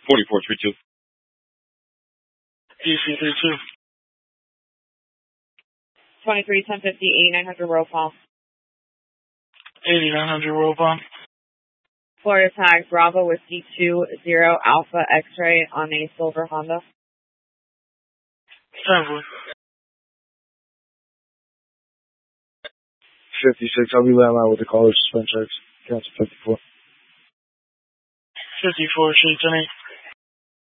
4432. DC32. 231050, 8900 roll call. 8900 roll call. Florida tag Bravo Whiskey 20 Alpha X-ray on a silver Honda. 10-4. 56, I'll be landline with the caller suspend checks. Cancel 54. 54, Shade 10-8.